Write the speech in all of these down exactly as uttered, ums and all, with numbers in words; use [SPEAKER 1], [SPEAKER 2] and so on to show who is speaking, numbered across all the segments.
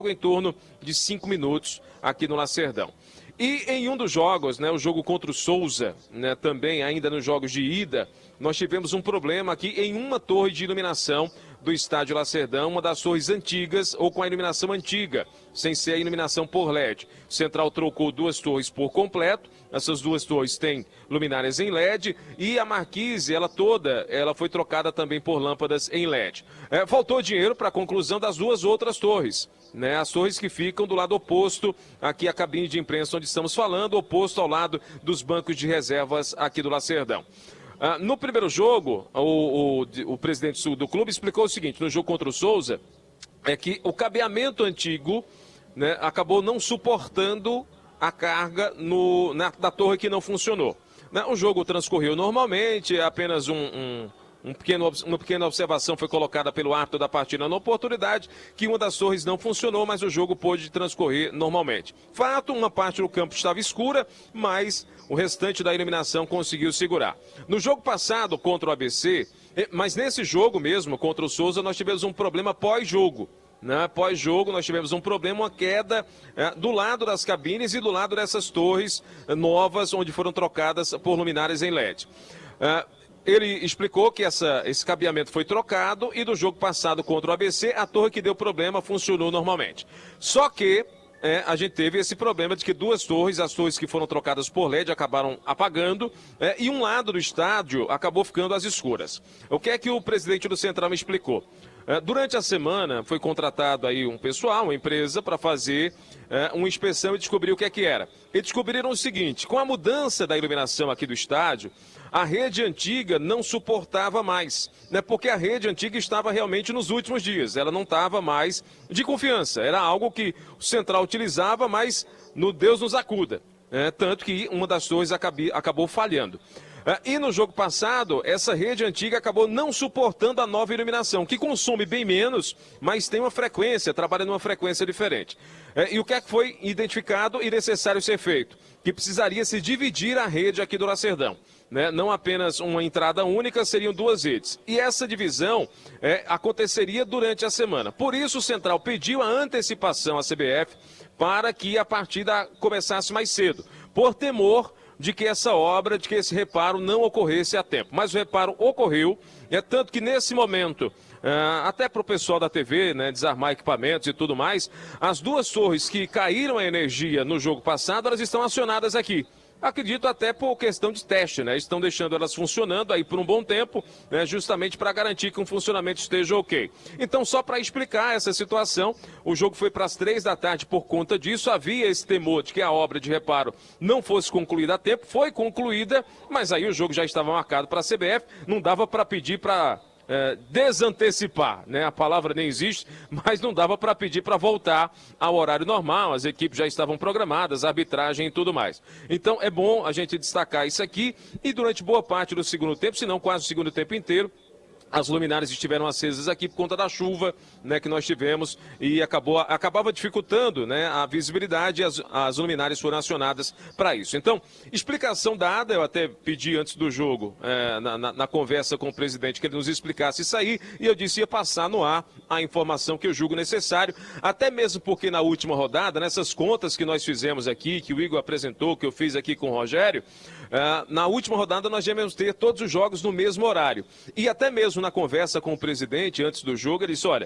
[SPEAKER 1] em torno de cinco minutos aqui no Lacerdão. E em um dos jogos, né, o jogo contra o Souza, né, também ainda nos jogos de ida, nós tivemos um problema aqui em uma torre de iluminação do estádio Lacerdão, uma das torres antigas ou com a iluminação antiga, sem ser a iluminação por L E D. O Central trocou duas torres por completo, essas duas torres têm luminárias em L E D e a marquise, ela toda, ela foi trocada também por lâmpadas em L E D. É, faltou dinheiro para a conclusão das duas outras torres, né, as torres que ficam do lado oposto, aqui a cabine de imprensa onde estamos falando, oposto ao lado dos bancos de reservas aqui do Lacerdão. Uh, no primeiro jogo, o, o, o presidente do clube explicou o seguinte, no jogo contra o Souza, é que o cabeamento antigo, né, acabou não suportando a carga no, na, da torre que não funcionou. Né, o jogo transcorreu normalmente, apenas um... um Um pequeno, uma pequena observação foi colocada pelo árbitro da partida na oportunidade, que uma das torres não funcionou, mas o jogo pôde transcorrer normalmente. Fato, uma parte do campo estava escura, mas o restante da iluminação conseguiu segurar. No jogo passado contra o A B C, mas nesse jogo mesmo, contra o Souza, nós tivemos um problema pós-jogo. Né? Pós-jogo, nós tivemos um problema, uma queda é, do lado das cabines e do lado dessas torres é, novas, onde foram trocadas por luminárias em L E D. É, Ele explicou que essa, esse cabeamento foi trocado e do jogo passado contra o A B C, a torre que deu problema funcionou normalmente. Só que é, a gente teve esse problema de que duas torres, as torres que foram trocadas por L E D, acabaram apagando é, e um lado do estádio acabou ficando às escuras. O que é que o presidente do Central me explicou? É, durante a semana foi contratado aí um pessoal, uma empresa, para fazer é, uma inspeção e descobrir o que é que era. E descobriram o seguinte, com a mudança da iluminação aqui do estádio, a rede antiga não suportava mais, né? Porque a rede antiga estava realmente nos últimos dias, ela não estava mais de confiança, era algo que o Central utilizava, mas no Deus nos acuda, né? Tanto que uma das torres acabou, acabou falhando. E no jogo passado, essa rede antiga acabou não suportando a nova iluminação, que consome bem menos, mas tem uma frequência, trabalha numa frequência diferente. E o que é que foi identificado e necessário ser feito? Que precisaria se dividir a rede aqui do Lacerdão. Né? Não apenas uma entrada única, seriam duas redes. E essa divisão é, aconteceria durante a semana. Por isso o Central pediu a antecipação à C B F para que a partida começasse mais cedo, por temor de que essa obra, de que esse reparo não ocorresse a tempo. Mas o reparo ocorreu, é tanto que nesse momento, uh, até para o pessoal da T V, né, desarmar equipamentos e tudo mais, as duas torres que caíram a energia no jogo passado, elas estão acionadas aqui. Acredito até por questão de teste, né? Estão deixando elas funcionando aí por um bom tempo, né? Justamente para garantir que o funcionamento esteja ok. Então, só para explicar essa situação, o jogo foi para as três da tarde por conta disso. Havia esse temor de que a obra de reparo não fosse concluída a tempo. Foi concluída, mas aí o jogo já estava marcado para a C B F. Não dava para pedir para... É, desantecipar, né? A palavra nem existe, mas não dava para pedir para voltar ao horário normal, as equipes já estavam programadas, a arbitragem e tudo mais. Então é bom a gente destacar isso aqui e durante boa parte do segundo tempo, se não quase o segundo tempo inteiro, as luminárias estiveram acesas aqui por conta da chuva, né, que nós tivemos e acabou, acabava dificultando, né, a visibilidade e as, as luminárias foram acionadas para isso. Então, explicação dada, eu até pedi antes do jogo, é, na, na, na conversa com o presidente, que ele nos explicasse isso aí e eu disse ia passar no ar a informação que eu julgo necessário, até mesmo porque na última rodada, nessas contas que nós fizemos aqui, que o Igor apresentou, que eu fiz aqui com o Rogério, é, na última rodada nós devemos ter todos os jogos no mesmo horário. E até mesmo na conversa com o presidente antes do jogo, ele disse, olha,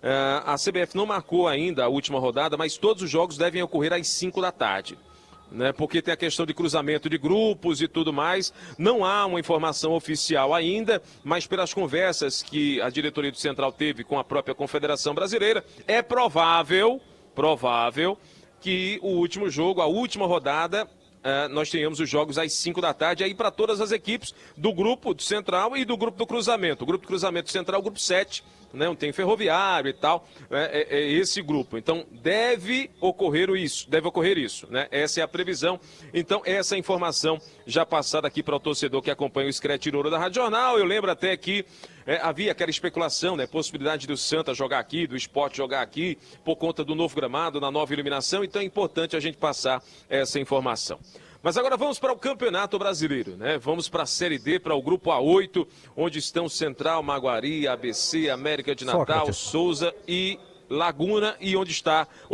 [SPEAKER 1] a C B F não marcou ainda a última rodada, mas todos os jogos devem ocorrer às cinco da tarde. Né, porque tem a questão de cruzamento de grupos e tudo mais, não há uma informação oficial ainda, mas pelas conversas que a diretoria do Central teve com a própria Confederação Brasileira, é provável, provável que o último jogo, a última rodada, Uh, nós tenhamos os jogos às cinco da tarde aí para todas as equipes do grupo do Central e do grupo do Cruzamento. O grupo do Cruzamento Central, o grupo sete, né, onde tem Ferroviário e tal, é, é, é esse grupo. Então, deve ocorrer isso, deve ocorrer isso, né? Essa é a previsão. Então, essa informação já passada aqui para o torcedor que acompanha o Screte Ouro da Rádio Jornal. Eu lembro até que é, havia aquela especulação, né? Possibilidade do Santa jogar aqui, do Sport jogar aqui, por conta do novo gramado, na nova iluminação. Então, é importante a gente passar essa informação. Mas agora vamos para o Campeonato Brasileiro, né? Vamos para a Série D, para o Grupo A oito, onde estão Central, Maguari, A B C, América de Natal,
[SPEAKER 2] Sócrates.
[SPEAKER 1] Souza e Laguna e onde está